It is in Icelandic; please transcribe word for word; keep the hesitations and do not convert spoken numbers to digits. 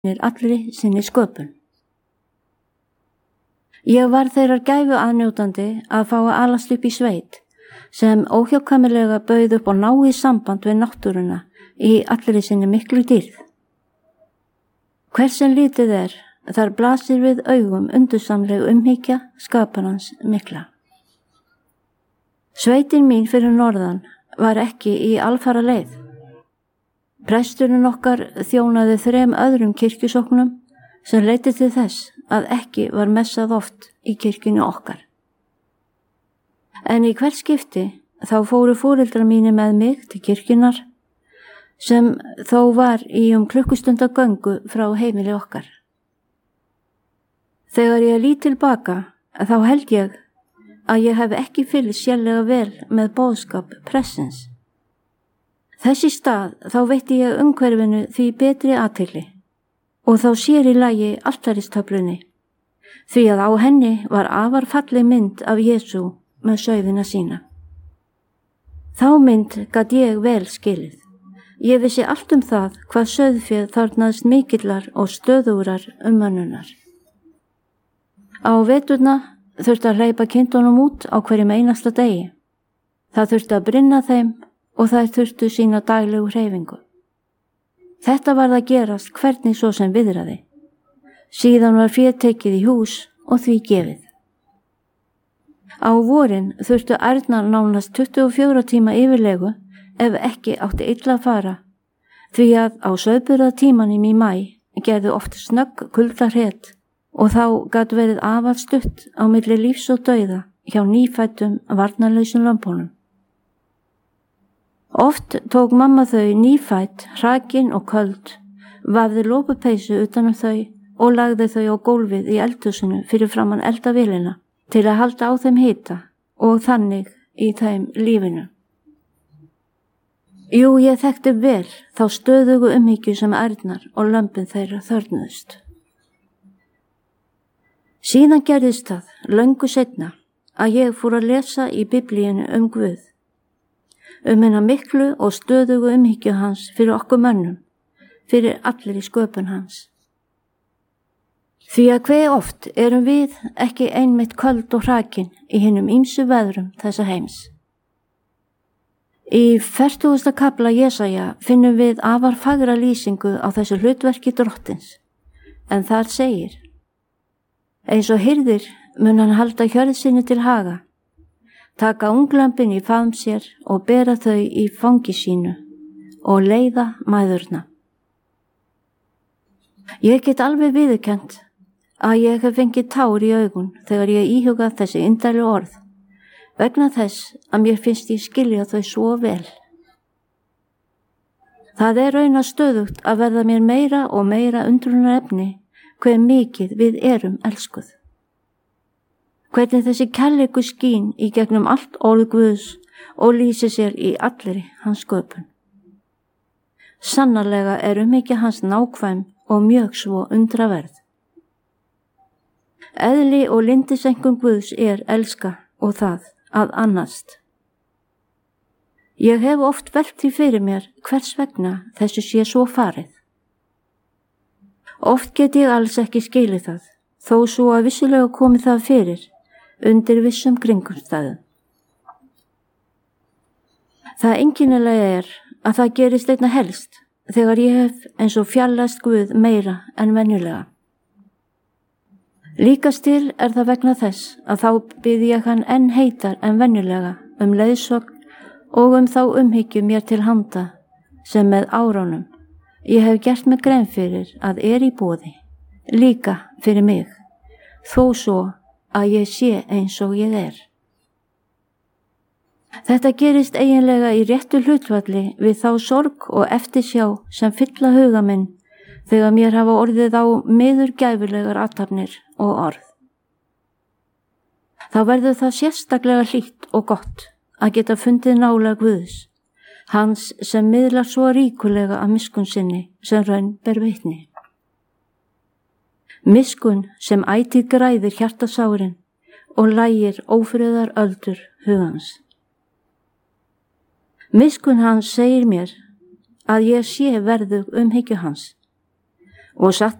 allri sinni sköpun. Ég var þeirrar gæfu aðnjótandi að fá að alast upp í sveit sem óhjákvæmilega bauð upp á náið samband við náttúruna í allri sinni miklu dýrð. Hver sem lítið er, þar blasir við augum undursamleg umhyggja skaparans mikla. Sveitin mín fyrir norðan var ekki í alfara leið. Presturinn okkar þjónaði þrem öðrum kirkjusóknum sem leiddi til þess að ekki var messað oft í kirkjunni okkar. En í hvert skipti þá fóru foreldrar mínir með mig til kirkjunar sem þó var í um klukkustunda göngu frá heimili okkar. Þegar ég lít tilbaka þá held ég að ég hef ekki fylgst sérlega vel með boðskap pressins. Þess í stað þá veitti ég umhverfinu því betri athygli og þá sér í lagi altaristöflunni, því að á henni var afar falleg mynd af Jesú með sauðina sína. Þá mynd gat ég vel skilið. Ég vissi allt um það hvað sauðféð þarnaðist mikillar og stöðurar umönnunar. Á veturna þurfti að hleypa kindunum út á hverjum einasta degi. Það þurfti að brynna þeim og þær þurftu sína daglegu hreyfingu. Þetta varð að gerast hvernig svo sem viðraði. Síðan var féð tekið í hús og því gefið. Á vorin þurftu ærnar nánast tuttugu og fjóra tíma yfirlegu ef ekki átti illa að fara, því að á sauðburðartímanum í maí gerðu oft snögg kuldahrét og þá gat verið afar stutt á milli lífs og dauða hjá nýfættum varnarlausum lömbunum. Oft tók mamma þau nýfætt, hrakin og köld, vafði lópupeysu utan um þau og lagði þau á gólfið í eldhúsinu fyrir framan eldavélina til að halda á þeim hita og þannig í þeim lífinu. Jú, ég þekkti vel þá stöðugu umhyggju sem ærnar og lömbin þeirra þörfnuðust. Síðan gerðist það, löngu seinna, að ég fór að lesa í Biblíinu um Guð, um hennar miklu og stöðugu umhyggju hans fyrir okkur mönnum, fyrir allir í sköpun hans. Því að hve oft erum við ekki einmitt köld og hrakin í hinum ýmsu veðrum þessa heims. Í fertugasta kafla Jesaja finnum við afar fagra lýsingu á þessu hlutverki drottins, en þar segir: eins og hirðir mun hann halda hjörð sinni til haga, taka unglömbin í faðm sér og bera þau í fangi sínu og leiða mæðurna. Ég get alveg viðurkennt að ég hef fengið tár í augun þegar ég íhuga þessi indælu orð, vegna þess að mér finnst ég skilja þau svo vel. Það er raun að stöðugt að verða mér meira og meira undrunarefni hve mikið við erum elskuð. Hvernig þessi kærleikur skín í gegnum allt orð Guðs og lýsir sér í allri hans sköpun. Sannarlega er umhyggja hans nákvæm og mjög svo undraverð. Eðli og lyndiseinkunn Guðs er elska og það að annast. Ég hef oft velt því fyrir mér hvers vegna þessu sé svo farið. Oft get ég alls ekki skilið það, þó svo að vissulega komi það fyrir undir vissum kringumstæðum. Það einkennilega er að það gerist einna helst þegar ég hef eins og fjallast Guð meira en venjulega. Líkast til er það vegna þess að þá bið ég hann enn heitar en venjulega um leiðsögn og um þá umhyggju mér til handa sem með árunum ég hef gert mig grein fyrir að er í boði, líka fyrir mig, þó svo að ég sé eins og ég er. Þetta gerist eiginlega í réttu hlutfalli við þá sorg og eftirsjá sem fylla huga minn þegar mér hafa orðið á miður gæfulegar athafnir og orð. Þá verður það sérstaklega hlýtt og gott að geta fundið nála Guðs, hans sem miðlar svo ríkulega af miskunn sinni sem raun ber vitni. Miskunn sem ætíð græðir hjartasárin og lægir ófriðar öldur hugans. Miskunn hans segir mér að ég sé verðug umhyggju hans og satt